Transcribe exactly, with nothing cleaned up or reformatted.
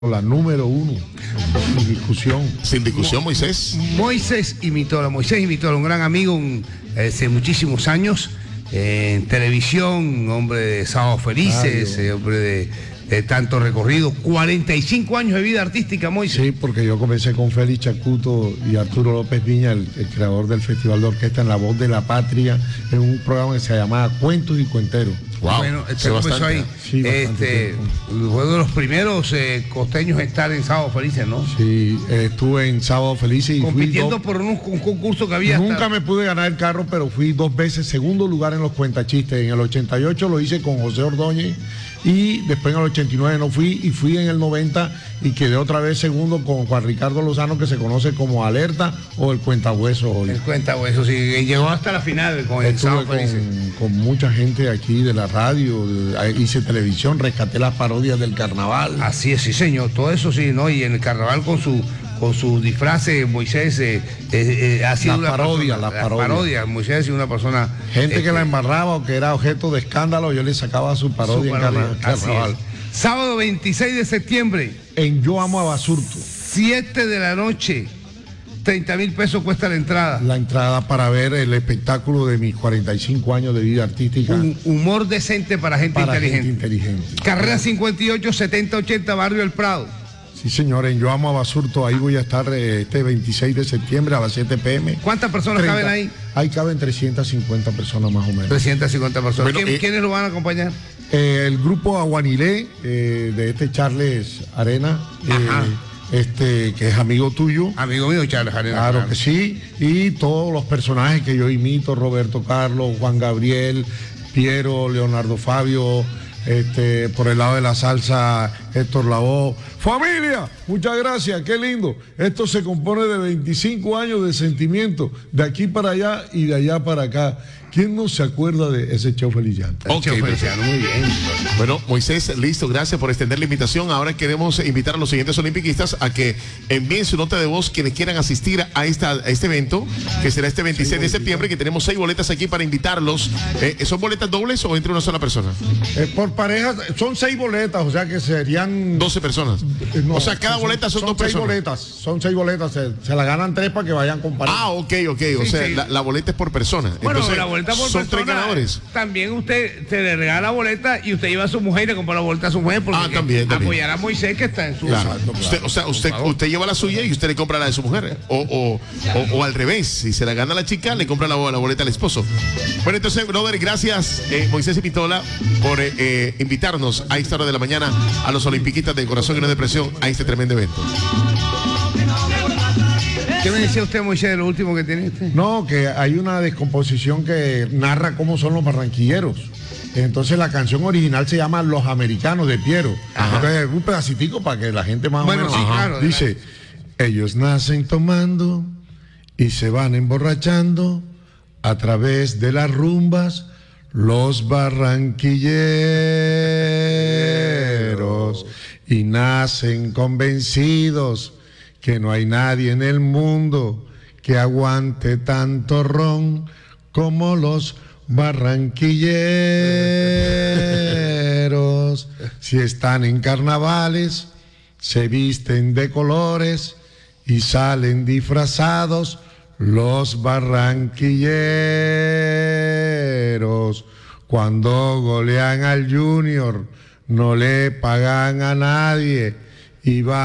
La número uno, sin discusión. Sin discusión, Moisés. Moisés Imitola, Moisés Imitola, un gran amigo un, hace muchísimos años, eh, en televisión, hombre de Sábados Felices, eh, hombre de, de tanto recorrido, cuarenta y cinco años de vida artística, Moisés. Sí, porque yo comencé con Félix Chacuto y Arturo López Viña, el, el creador del Festival de Orquesta en La Voz de la Patria, en un programa que se llamaba Cuentos y Cuenteros. Wow, bueno, este comenzó ahí. Sí, este, fue de los primeros eh, costeños en estar en Sábado Felices, ¿no? Sí, eh, estuve en Sábado Felices y compitiendo fui por un, un concurso que había. Nunca hasta... me pude ganar el carro, pero fui dos veces segundo lugar en los cuentachistes. En el ochenta y ocho lo hice con José Ordóñez y después en el ochenta y nueve no fui y fui en el noventa y quedé otra vez segundo con Juan Ricardo Lozano, que se conoce como Alerta o el Cuentahueso hoy. El Cuentahueso, sí, y llegó hasta la final con el Sábado Felices. Con, con mucha gente aquí de la radio, de, hice televisión, rescaté las parodias del carnaval. Así es, sí señor, todo eso sí, ¿no? Y en el carnaval con su con sus disfraces, Moisés eh, eh, eh, ha sido la una parodia, persona, la parodia. parodia. Moisés ha sido una persona... Gente este, que la embarraba o que era objeto de escándalo, yo le sacaba su parodia, su parodia en carnaval. Sábado veintiséis de septiembre. En Yo Amo a Basurto. siete de la noche. treinta mil pesos cuesta la entrada. La entrada para ver el espectáculo de mis cuarenta y cinco años de vida artística. Un humor decente para gente para inteligente. Gente inteligente. Carrera cincuenta y ocho, setenta ochenta, Barrio El Prado. Sí, señor, en Yo Amo a Basurto, ahí voy a estar eh, este veintiséis de septiembre a las siete pe eme. ¿Cuántas personas treinta caben ahí? Ahí caben trescientas cincuenta personas más o menos. trescientas cincuenta personas. Bueno, ¿Quién, eh, ¿Quiénes lo van a acompañar? Eh, el grupo Aguanilé, eh, de este Charles Arena, eh, este que es amigo tuyo. Amigo mío, Charles Arena. Claro, claro que sí. Y todos los personajes que yo imito, Roberto Carlos, Juan Gabriel, Piero, Leonardo Fabio, este, por el lado de la salsa, Héctor Lavoe. Familia, muchas gracias, qué lindo. Esto se compone de veinticinco años de sentimiento, de aquí para allá y de allá para acá. ¿Quién no se acuerda de ese Cheo Feliciano? Ok, Feliciano, muy bien. Bueno, Moisés, listo, gracias por extender la invitación. Ahora queremos invitar a los siguientes olimpiquistas a que envíen su nota de voz quienes quieran asistir a, esta, a este evento, que será este veintiséis de septiembre, que tenemos seis boletas aquí para invitarlos. Eh, ¿Son boletas dobles o entre una sola persona? Eh, por parejas, son seis boletas, o sea que serían... doce personas. Eh, no, o sea, cada son, boleta son, son dos seis personas. boletas, son seis boletas, se, se la ganan tres para que vayan con pareja. Ah, ok, ok, o sí, sea, sí. La, la boleta es por persona. Bueno, entonces, la boleta por son persona, tres ganadores. También usted se le regala la boleta y usted lleva a su mujer y le compra la boleta a su mujer porque ah, también, también. apoyará a Moisés que está en su... Claro. Exacto, usted, claro, o sea, usted, usted lleva la suya y usted le compra la de su mujer. O, o, o, o al revés, si se la gana la chica, le compra la, la boleta al esposo. Bueno, entonces, brother, gracias, eh, Moisés Imitola, por eh, eh, invitarnos a esta hora de la mañana a los olimpiquistas de Corazón y No Depresión a este tremendo evento. ¿Qué me decía usted, Moisés, de lo último que tiene usted? No, que hay una descomposición que narra cómo son los barranquilleros. Entonces la canción original se llama Los Americanos de Piero. Entonces, un pedacitico para que la gente más bueno, o menos... Sí, claro, dice, ellos nacen tomando y se van emborrachando a través de las rumbas, los barranquilleros, y nacen convencidos que no hay nadie en el mundo que aguante tanto ron como los barranquilleros. Si están en carnavales, se visten de colores y salen disfrazados los barranquilleros. Cuando golean al Junior, no le pagan a nadie y va